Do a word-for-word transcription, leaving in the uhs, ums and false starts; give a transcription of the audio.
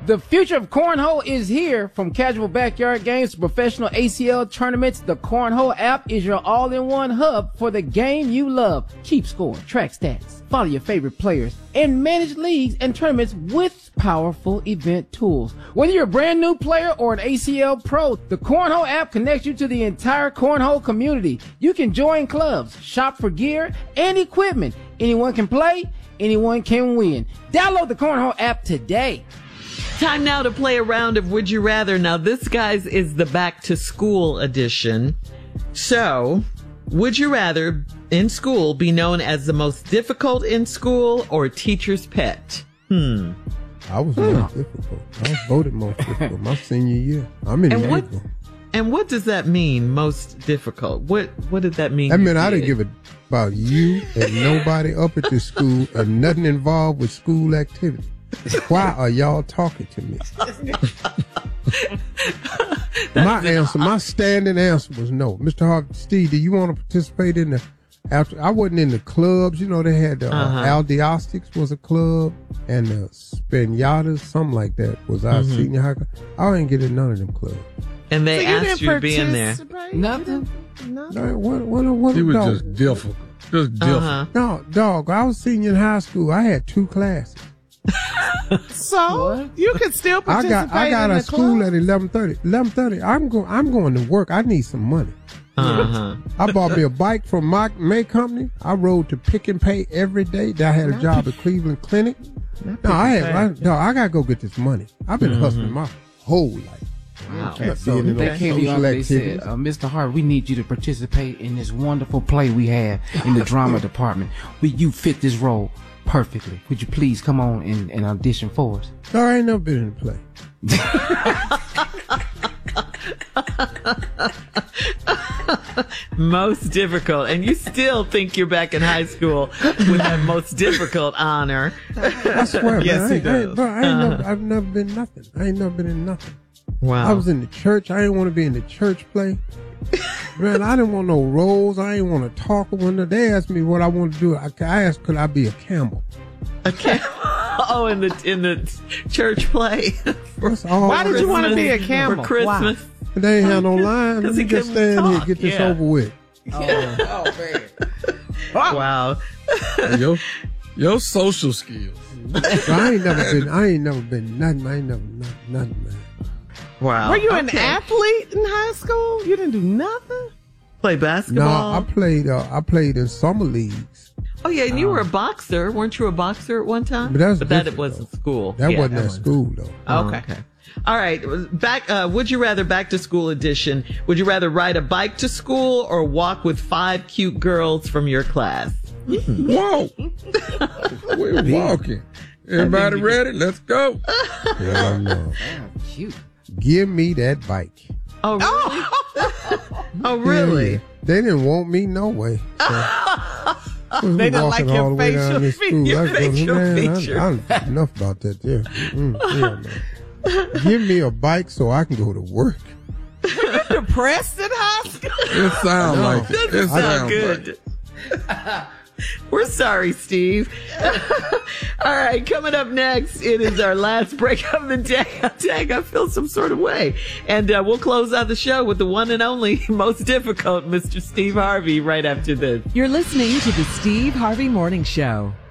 The future of cornhole is here. From casual backyard games to professional A C L tournaments, the Cornhole app is your all-in-one hub for the game you love. Keep score, track stats, follow your favorite players, and manage leagues and tournaments with powerful event tools. Whether you're a brand new player or an A C L pro, the Cornhole app connects you to the entire cornhole community. You can join clubs, shop for gear and equipment. Anyone can play, anyone can win. Download the Cornhole app today. Time now to play a round of Would You Rather. Now, this, guys, is the back to school edition. So, would you rather in school be known as the most difficult in school or teacher's pet? Hmm. I was most difficult. I was voted most difficult my senior year. I'm in And what, April. and what does that mean, most difficult? What What did that mean? That you meant I did? didn't give a about you and nobody up at the school or nothing involved with school activity. Why are y'all talking to me? My answer, my standing answer was no. Mister Harvey, Steve, do you want to participate in the after? I wasn't in the clubs. You know, they had the uh, Uh-huh. Aldiostics was a club and the Spinatas, something like that was our Mhm. senior high. I didn't get in none of them clubs. And they So you asked didn't you to be in there. participate? Nothing? No. No, what, what, what, He was dog, just difficult. Just difficult. Uh-huh. no, dog, I was senior in high school. I had two classes. So What? you could still I participate got I got in a the school club? at eleven thirty. eleven thirty. I'm going I'm going to work. I need some money. Uh-huh. I bought me a bike from my May company. I rode to Pick and Pay every day. I had a job at Cleveland Clinic. No, I had I, no, I gotta go get this money. I've been hustling my whole life. Wow. Not So being in they no came to you social and they said, activities. uh, Mister Harvey, we need you to participate in this wonderful play we have in the drama department. We, you fit this role perfectly. Would you please come on and, and audition for us? No, I ain't never been in a play. Most difficult. And you still think you're back in high school with that most difficult honor. I swear, Yes, man. I he ain't, I ain't, does. bro, I ain't Uh-huh. never, I've never been nothing. I ain't never been in nothing. Wow. I was in the church. I didn't want to be in the church play. Man, I didn't want no roles. I didn't want to talk. When they asked me what I wanted to do, I, I asked, could I be a camel? A cam- oh, in the in the church play. for, That's all. Why did you want to be a for camel? Christmas. They ain't had no line. Let 'Cause me he just couldn't stand here talk, and get this yeah. over with. Oh, man. Wow. your, your social skills. So I ain't never been. I ain't never been nothing. I ain't never nothing, nothing man. Wow. Were you an Okay. athlete in high school? You didn't do nothing? Play No, basketball? I played. Uh, I played in summer leagues. Oh, yeah, and you were a boxer. Weren't you a boxer at one time? But that's but that it different, wasn't school. That Yeah, wasn't at school though. Oh, Okay. okay. All right. Back. Uh, would you rather back to school edition? Would you rather ride a bike to school or walk with five cute girls from your class? Whoa. We're walking. Everybody ready? Let's go. Yeah, no. Cute. Give me that bike. Oh, really? oh, really? Yeah, they didn't want me no way. So, They didn't like your all the way down facial this school. feature- I was going, facial man, feature. I, I, enough about that there. Mm, yeah, man. Give me a bike so I can go to work. Depressed in high school? It sounds like it. It Doesn't sound sounds good. like We're sorry, Steve. All right, coming up next, it is our last break of the day. Dang, I feel some sort of way. And uh, we'll close out the show with the one and only, most difficult, Mister Steve Harvey, right after this. You're listening to the Steve Harvey Morning Show.